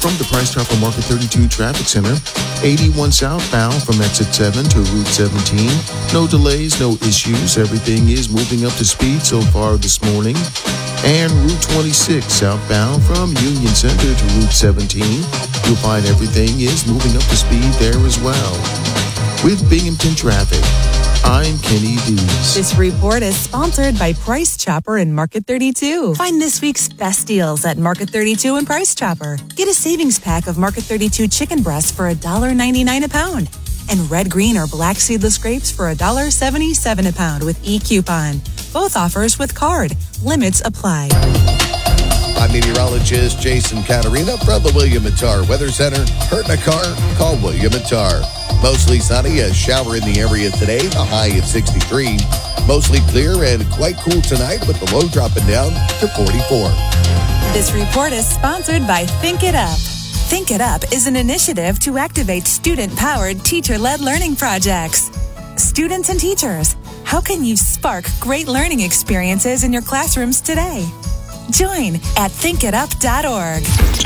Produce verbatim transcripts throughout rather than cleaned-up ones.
From the Price Chopper Market thirty-two Traffic Center, eighty-one southbound from exit seven to Route seventeen. No delays, no issues. Everything is moving up to speed so far this morning. And Route twenty-six southbound from Union Center to Route seventeen. You'll find everything is moving up to speed there as well. With Binghamton Traffic, I'm Kenny Dees. This report is sponsored by Price Chopper and Market thirty-two. Find this week's best deals at Market thirty-two and Price Chopper. Get a savings pack of Market thirty-two chicken breasts for one dollar and ninety-nine cents a pound. And red, green, or black seedless grapes for one dollar and seventy-seven cents a pound with e-coupon. Both offers with card. Limits apply. I'm meteorologist Jason Caterina from the William and Tar Weather Center. Hurt in a car? Call William and Tar. Mostly sunny, a shower in the area today, a high of sixty-three. Mostly clear and quite cool tonight with the low dropping down to forty-four. This report is sponsored by Think It Up. Think It Up is an initiative to activate student-powered, teacher-led learning projects. Students and teachers, how can you spark great learning experiences in your classrooms today? Join at think it up dot org.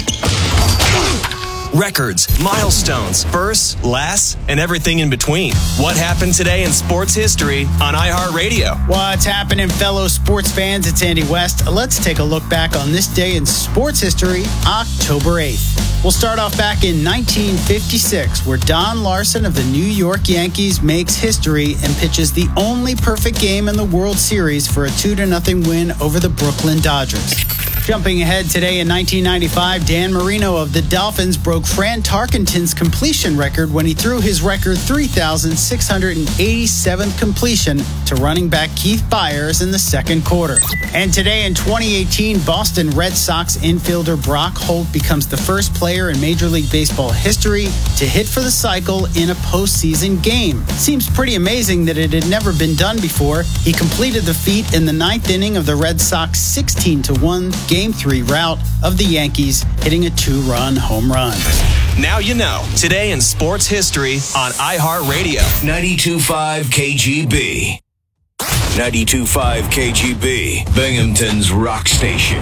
Records, milestones, firsts, lasts, and everything in between. What happened today in sports history on iHeartRadio? What's happening, fellow sports fans? It's Andy West. Let's take a look back on this day in sports history, October eighth. We'll start off back in nineteen fifty-six, where Don Larson of the New York Yankees makes history and pitches the only perfect game in the World Series for a two to nothing win over the Brooklyn Dodgers. Jumping ahead today in nineteen ninety-five, Dan Marino of the Dolphins broke Fran Tarkenton's completion record when he threw his record three thousand six hundred eighty-seventh completion to running back Keith Byers in the second quarter. And today in twenty eighteen, Boston Red Sox infielder Brock Holt becomes the first player in Major League Baseball history to hit for the cycle in a postseason game. Seems pretty amazing that it had never been done before. He completed the feat in the ninth inning of the Red Sox sixteen to one Game three rout of the Yankees, hitting a two-run home run. Now you know. Today in sports history on iHeartRadio. ninety-two point five K G B. ninety-two point five K G B. Binghamton's rock station.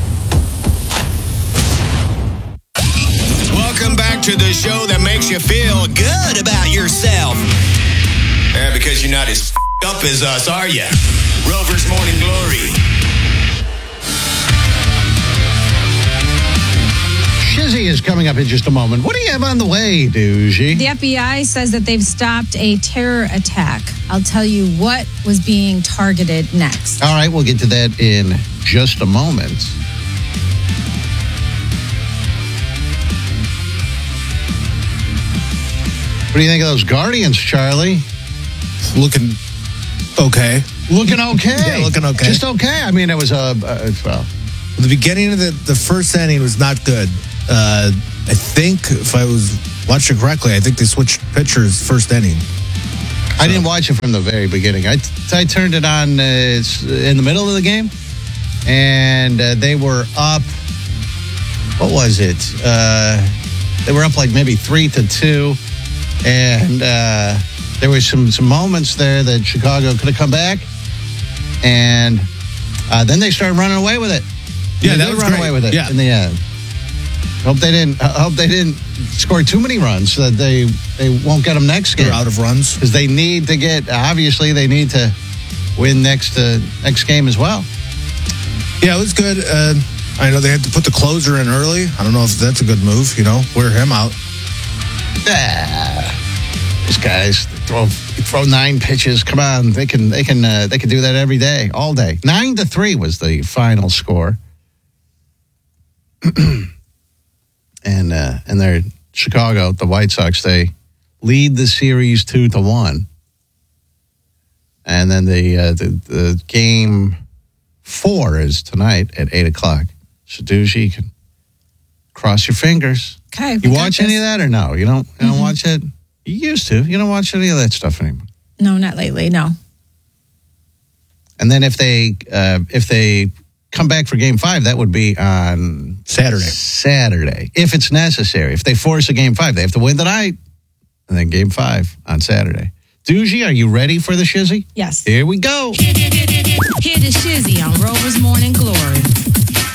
Welcome back to the show that makes you feel good about yourself. Yeah, because you're not as f***ed up as us, are you? Rover's Morning Glory. Shizzy is coming up in just a moment. What do you have on the way, Doogie? The F B I says that they've stopped a terror attack. I'll tell you what was being targeted next. All right, we'll get to that in just a moment. What do you think of those Guardians, Charlie? Looking okay. Looking okay. Yeah, looking okay. Just okay. I mean, it was a, uh, well. The beginning of the, the first inning was not good. Uh, I think, if I was watching correctly, I think they switched pitchers first inning. So. I didn't watch it from the very beginning. I, I turned it on uh, in the middle of the game, and uh, they were up, what was it? Uh, they were up like maybe three to two, and uh, there were some, some moments there that Chicago could have come back, and uh, then they started running away with it. Yeah, they that was run great. away with it yeah. in the end. Hope they didn't. Hope they didn't score too many runs so that they they won't get them next game. They're out of runs because they need to get. Obviously, they need to win next uh, next game as well. Yeah, it was good. Uh, I know they had to put the closer in early. I don't know if that's a good move. You know, wear him out. Ah, these guys throw throw nine pitches. Come on, they can they can uh, they can do that every day, all day. Nine to three was the final score. And uh, and they're Chicago, the White Sox, they lead the series two to one. And then the uh, the, the game four is tonight at eight o'clock. So Doogie, you can cross your fingers. Okay. You watch any of that or no? You don't. You don't mm-hmm. watch it. You used to. You don't watch any of that stuff anymore. No, not lately. No. And then if they uh, if they. come back for game five, that would be on Saturday. Saturday, if it's necessary. If they force a game five, they have to win tonight, and then game five on Saturday. Doogie, are you ready for the shizzy? Yes. Here we go. Hear the shizzy on Rover's Morning Glory.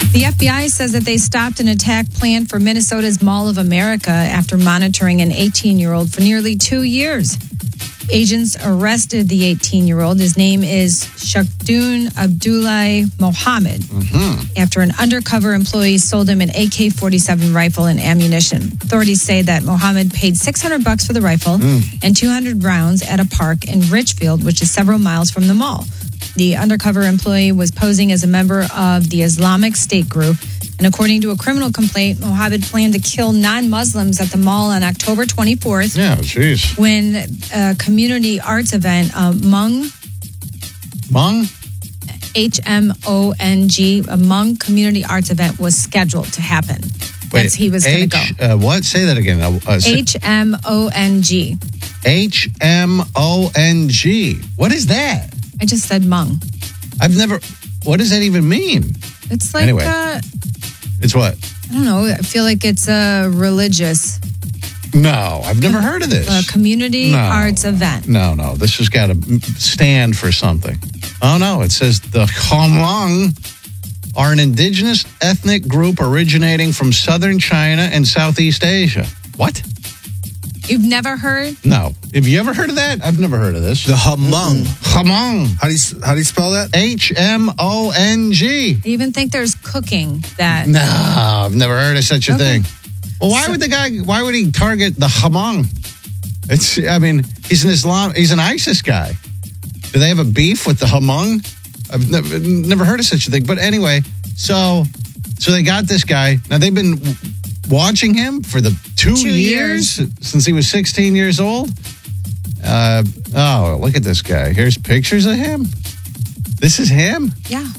The F B I says that they stopped an attack planned for Minnesota's Mall of America after monitoring an eighteen-year-old for nearly two years. Agents arrested the eighteen-year-old. His name is Shakdoon Abdullah Mohammed. Mm-hmm. After an undercover employee sold him an A K forty-seven rifle and ammunition. Authorities say that Mohammed paid six hundred bucks for the rifle Mm. and two hundred rounds at a park in Richfield, which is several miles from the mall. The undercover employee was posing as a member of the Islamic State group. And according to a criminal complaint, Mohammed planned to kill non-Muslims at the mall on October twenty-fourth. Yeah, jeez. When a community arts event, uh, Hmong, Hmong? H M O N G, a Hmong community arts event was scheduled to happen. That's he was going to H, go. Uh, what? Say that again. Uh, uh, H M O N G. H M O N G. What is that? I just said Hmong. I've never. What does that even mean? It's like, Anyway. uh, It's what? I don't know. I feel like it's a religious, No, I've never heard of this. a community No. arts event. No, no, this has got to stand for something. Oh, no, it says the Hmong are an indigenous ethnic group originating from southern China and Southeast Asia. What? You've never heard? No. Have you ever heard of that? I've never heard of this. The Hmong. Hmong. How do you how do you spell that? H M O N G. I even think there's cooking that. No, I've never heard of such a Okay. thing. Well, why would the guy, why would he target the Hmong? It's, I mean, he's an Islam, he's an ISIS guy. Do they have a beef with the Hmong? I've never, never heard of such a thing. But anyway, so, so they got this guy. Now they've been watching him for the two, Two years, years. since he was sixteen years old. Uh, oh, look at this guy. Here's pictures of him. This is him? Yeah.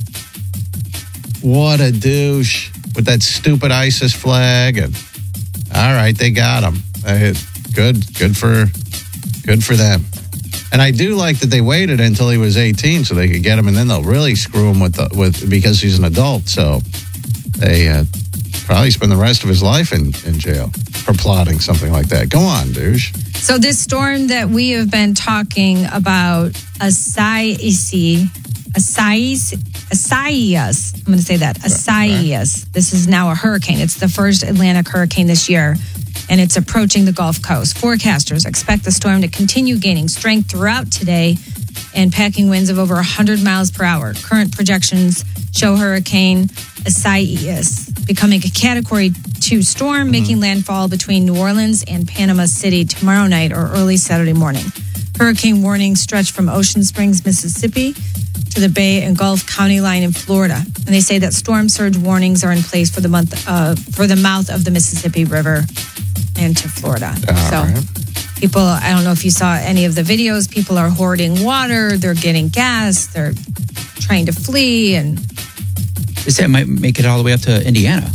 What a douche with that stupid ISIS flag. And all right, they got him. Uh, good, good for, good for them. And I do like that they waited until he was eighteen so they could get him, and then they'll really screw him with the, with because he's an adult. So they uh, probably spend the rest of his life in, in jail for plotting something like that. Go on, douche. So this storm that we have been talking about, Isaias, Isaias, Isaias, I'm going to say that, Isaias. This is now a hurricane. It's the first Atlantic hurricane this year, and it's approaching the Gulf Coast. Forecasters expect the storm to continue gaining strength throughout today and packing winds of over one hundred miles per hour. Current projections show Hurricane Isaias becoming a Category two storm, making landfall between New Orleans and Panama City tomorrow night or early Saturday morning. Hurricane warnings stretch from Ocean Springs, Mississippi, to the Bay and Gulf County line in Florida. And they say that storm surge warnings are in place for the month uh, for the mouth of the Mississippi River and to Florida. All so right. people, I don't know if you saw any of the videos, people are hoarding water, they're getting gas, they're trying to flee, and They say it might make it all the way up to Indiana.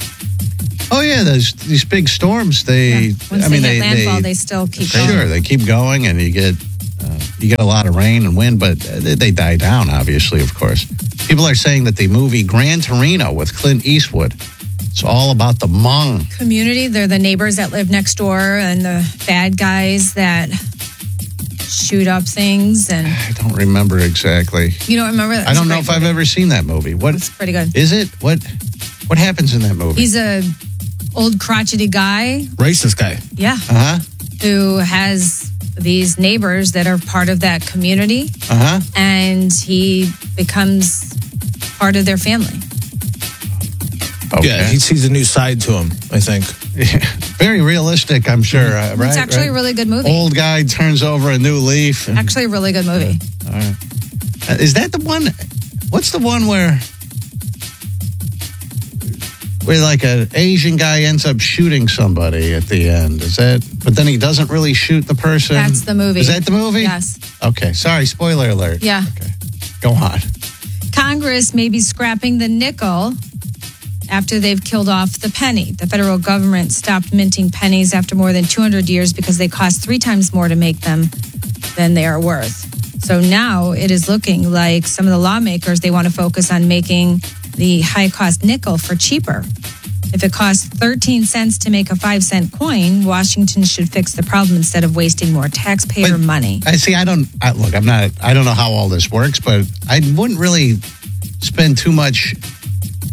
Oh yeah, those these big storms. They, yeah, once I mean, they hit they, landfall, they, they, still keep sure going. they keep going, and you get uh, you get a lot of rain and wind, but they, they die down. Obviously, of course. People are saying that the movie Gran Torino with Clint Eastwood, it's all about the Hmong community. They're the neighbors that live next door and the bad guys that shoot up things. And I don't remember exactly. You don't remember? I don't know if I've ever seen that movie. What? It's pretty good. Is it? What? What happens in that movie? He's a old crotchety guy. Racist guy. Yeah. Uh huh. Who has these neighbors that are part of that community. Uh huh. And he becomes part of their family. Okay. Yeah, he sees a new side to him, I think. Very realistic, I'm sure. Uh, right? It's actually right? a really good movie. Old guy turns over a new leaf. and- Actually, a really good movie. All right. Uh, is that the one? What's the one where, where like an Asian guy ends up shooting somebody at the end? Is that? But then he doesn't really shoot the person. That's the movie. Is that the movie? Yes. Okay. Sorry. Spoiler alert. Yeah. Okay. Go on. Congress may be scrapping the nickel after they've killed off the penny. The federal government stopped minting pennies after more than two hundred years because they cost three times more to make them than they are worth. So now it is looking like some of the lawmakers, they want to focus on making the high-cost nickel for cheaper. If it costs thirteen cents to make a five cent coin, Washington should fix the problem instead of wasting more taxpayer But money. I see. I don't. I, look, I'm not. I don't know how all this works, but I wouldn't really spend too much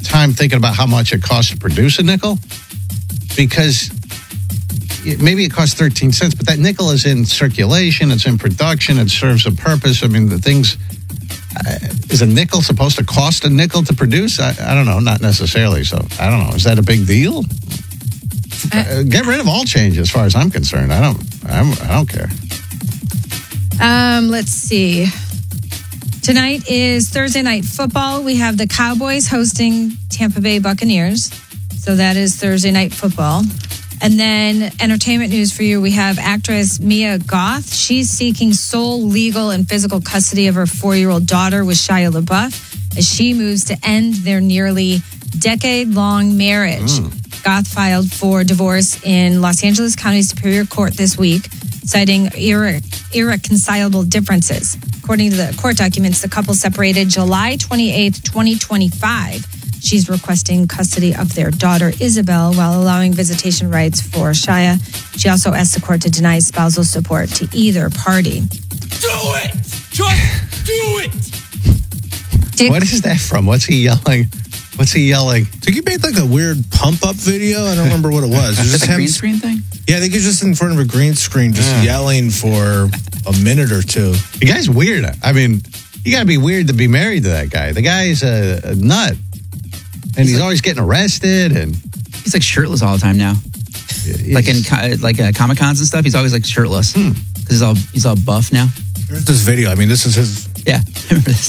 time thinking about how much it costs to produce a nickel because it, maybe it costs thirteen cents, but that nickel is in circulation, it's in production, it serves a purpose. I mean, the things, uh, is a nickel supposed to cost a nickel to produce? I, I don't know, not necessarily. So I don't know. Is that a big deal? Uh, get rid of all change as far as I'm concerned. I don't, I'm, I don't care. Um, let's see. Tonight is Thursday Night Football. We have the Cowboys hosting Tampa Bay Buccaneers. So that is Thursday Night Football. And then entertainment news for you. We have actress Mia Goth. She's seeking sole legal and physical custody of her four-year-old daughter with Shia LaBeouf as she moves to end their nearly decade-long marriage. Mm. Goth filed for divorce in Los Angeles County Superior Court this week, citing irre- irreconcilable differences. According to the court documents, the couple separated July twenty-eighth, twenty twenty-five. She's requesting custody of their daughter, Isabel, while allowing visitation rights for Shia. She also asked the court to deny spousal support to either party. Do it! Just do it! Dick- What is that from? What's he yelling? What's he yelling? I think he made like a weird pump-up video. I don't remember what it was. It was Is just that a him. green screen thing? Yeah, I think he was just in front of a green screen, just Yeah. yelling for a minute or two. The guy's weird. I mean, you got to be weird to be married to that guy. The guy's a, a nut. And he's, he's like, always getting arrested. And he's like shirtless all the time now. Like in like uh, Comic Cons and stuff, he's always like shirtless. Because hmm. he's all, he's all buff now. Here's this video. I mean, this is his... Yeah, remember this.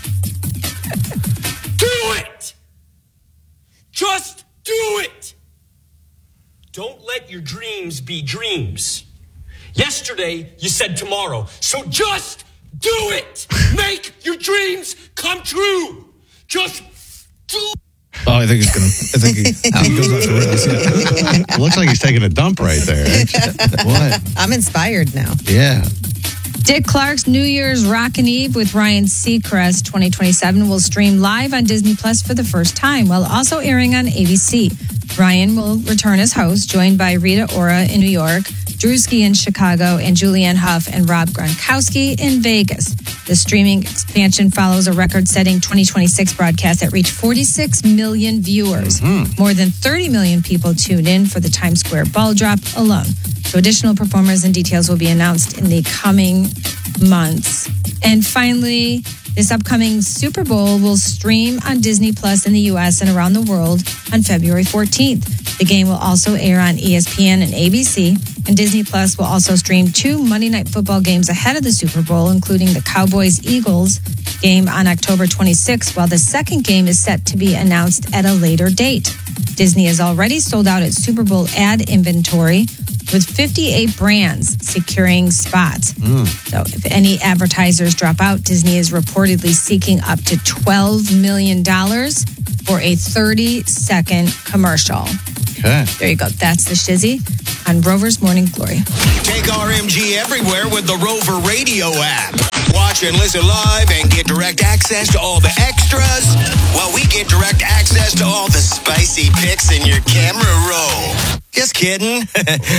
Do it! Just do it! Don't let your dreams be dreams. Yesterday, you said tomorrow. So just do it! Make your dreams come true! Just do it! Oh, I think he's going to... I think he, he goes off the rails. Yeah. Looks like he's taking a dump right there. What? I'm inspired now. Yeah. Dick Clark's New Year's Rockin' Eve with Ryan Seacrest twenty twenty-seven will stream live on Disney Plus for the first time, while also airing on A B C. Ryan will return as host, joined by Rita Ora in New York, Drewski in Chicago, and Julianne Hough and Rob Gronkowski in Vegas. The streaming expansion follows a record-setting twenty twenty-six broadcast that reached forty-six million viewers. Mm-hmm. More than thirty million people tuned in for the Times Square ball drop alone. So additional performers and details will be announced in the coming months. And finally, this upcoming Super Bowl will stream on Disney Plus in the U S and around the world on February fourteenth. The game will also air on E S P N and A B C. And Disney Plus will also stream two Monday Night Football games ahead of the Super Bowl, including the Cowboys-Eagles game on October twenty-sixth, while the second game is set to be announced at a later date. Disney has already sold out its Super Bowl ad inventory, with fifty-eight brands securing spots. Mm. So if any advertisers drop out, Disney is reportedly seeking up to twelve million dollars for a thirty-second commercial. Okay. There you go. That's the shizzy on Rover's Morning Glory. Take R M G everywhere with the Rover Radio app. Watch and listen live and get direct access to all the extras, while we get direct access to all the spicy pics in your camera roll. Just kidding.